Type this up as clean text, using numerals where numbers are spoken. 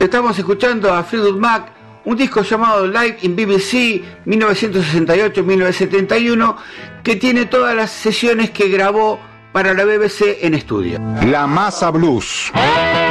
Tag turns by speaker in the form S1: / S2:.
S1: Estamos escuchando a Fleetwood Mac, un disco llamado Live in BBC 1968-1971, que tiene todas las sesiones que grabó para la BBC en estudio.
S2: La Masa Blues.